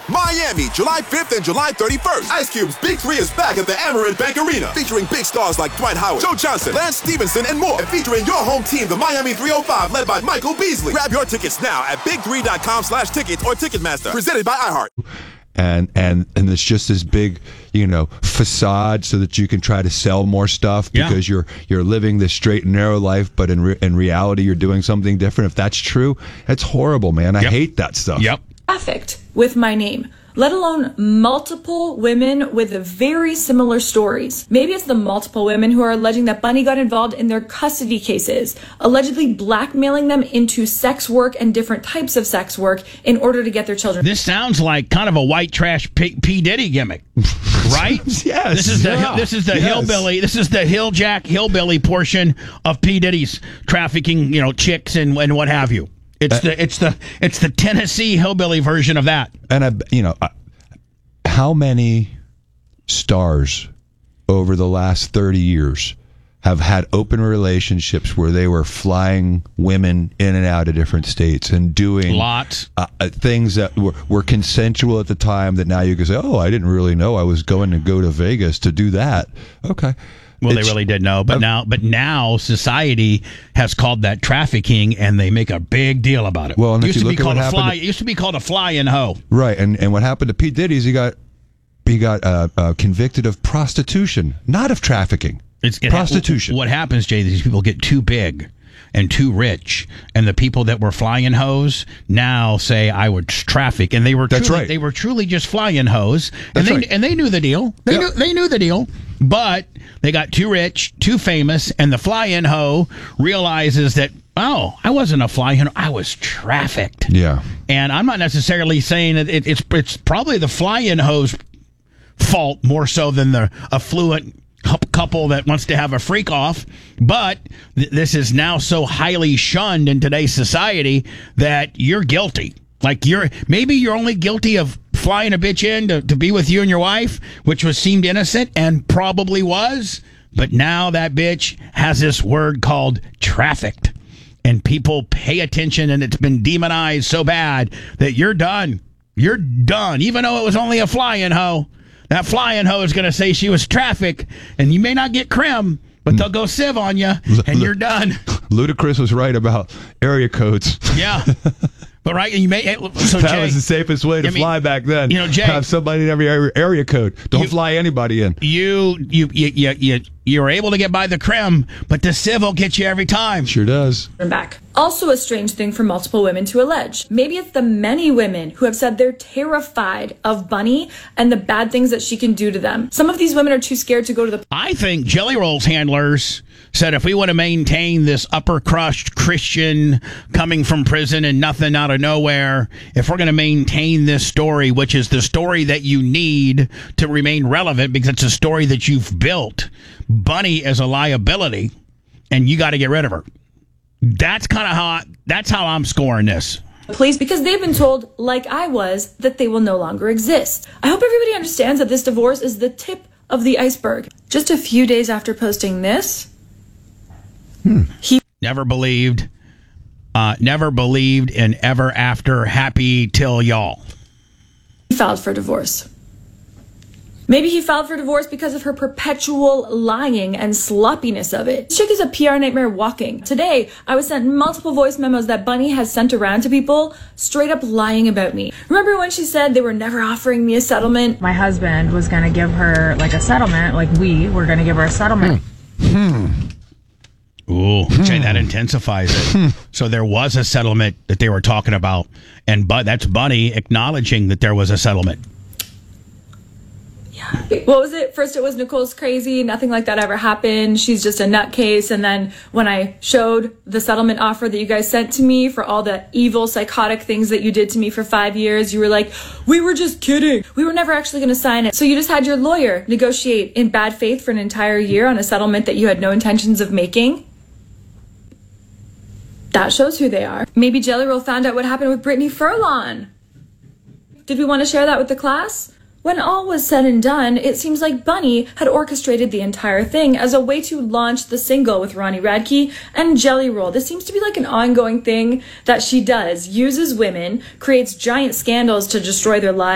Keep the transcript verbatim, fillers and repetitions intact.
Miami, July fifth and July thirty-first. Ice Cube's Big Three is back at the Amerant Bank Arena, featuring big stars like Dwight Howard, Joe Johnson, Lance Stevenson, and more. And featuring your home team, the Miami three oh five, led by Michael Beasley. Grab your tickets now at big three dot com slash tickets or Ticketmaster. Presented by iHeart. And, and and it's just this big, you know, facade so that you can try to sell more stuff because yeah. you're you're living this straight and narrow life, but in re- in reality you're doing something different. If that's true, that's horrible, man. I yep. hate that stuff. Yep. Trafficked with my name, let alone multiple women with very similar stories. Maybe it's the multiple women who are alleging that Bunny got involved in their custody cases, allegedly blackmailing them into sex work and different types of sex work in order to get their children. This sounds like kind of a white trash P, P. Diddy gimmick, right? Yes. This is the yeah. this is the yes. hillbilly. This is the hilljack hillbilly portion of P. Diddy's trafficking, you know, chicks and and what have you. It's uh, the it's the it's the Tennessee hillbilly version of that. And I, you know, I, how many stars over the last thirty years have had open relationships where they were flying women in and out of different states and doing lots uh, things that were, were consensual at the time that now you can say, oh, I didn't really know I was going to go to Vegas to do that. Okay. Well, It's, they really did know, but uh, now, but now society has called that trafficking, and they make a big deal about it. Well, and it if used you to be look at called what a fly. happened to- It used to be called a fly-in hoe. Right, and and what happened to Pete Diddy is he got he got uh, uh, convicted of prostitution, not of trafficking. It's it prostitution. Ha- what happens, Jay? These people get too big and too rich, and the people that were flying hoes now say I would traffic, and they were That's truly, right. They were truly just flying hoes, and That's they right. and they knew the deal. They Yeah. knew they knew the deal, but they got too rich, too famous, and the fly-in hoe realizes that, oh, I wasn't a fly-in, I was trafficked. Yeah, And I'm not necessarily saying that it, it's it's probably the fly-in hoe's fault more so than the affluent couple that wants to have a freak off, but th- this is now so highly shunned in today's society that you're guilty. Like you're maybe you're only guilty of flying a bitch in to, to be with you and your wife, which was seemed innocent and probably was, but now that bitch has this word called trafficked, and people pay attention, and it's been demonized so bad that you're done. You're done, even though it was only a fly-in hoe. That flying hoe is going to say she was trafficked, and you may not get crim, but they'll go sieve on you, and you're done. Ludacris was right about area codes. Yeah. But right, you may. So that Jay, was the safest way to I mean, fly back then. You know, Jay, have somebody in every area, area code. Don't you, fly anybody in. You, you, you, you, you, you're able to get by the crim, but the sieve will get you every time. Sure does. Back. Also a strange thing for multiple women to allege. Maybe it's the many women who have said they're terrified of Bunny and the bad things that she can do to them. Some of these women are too scared to go to the... I think Jelly Roll's handlers said if we want to maintain this upper crust Christian coming from prison and nothing out of nowhere, if we're going to maintain this story, which is the story that you need to remain relevant because it's a story that you've built, Bunny is a liability and you got to get rid of her. That's kind of how I, that's how I'm scoring this. Police, because they've been told, like I was, that they will no longer exist. I hope everybody understands that this divorce is the tip of the iceberg. Just a few days after posting this, hmm. he never believed, uh, never believed in ever after happy till y'all. filed for divorce. Maybe he filed for divorce because of her perpetual lying and sloppiness of it. This chick is a P R nightmare walking. Today, I was sent multiple voice memos that Bunny has sent around to people straight up lying about me. Remember when she said they were never offering me a settlement? My husband was going to give her like a settlement, like we were going to give her a settlement. Hmm. Ooh, Jay, that intensifies it. So there was a settlement that they were talking about, and but that's Bunny acknowledging that there was a settlement. Yeah. What was it? First it was Nicole's crazy, nothing like that ever happened, she's just a nutcase, and then when I showed the settlement offer that you guys sent to me for all the evil, psychotic things that you did to me for five years, you were like, we were just kidding. We were never actually going to sign it. So you just had your lawyer negotiate in bad faith for an entire year on a settlement that you had no intentions of making? That shows who they are. Maybe Jelly Roll found out what happened with Brittany Furlan. Did we want to share that with the class? When all was said and done, it seems like Bunny had orchestrated the entire thing as a way to launch the single with Ronnie Radke and Jelly Roll. This seems to be like an ongoing thing that she does. Uses women, creates giant scandals to destroy their lives.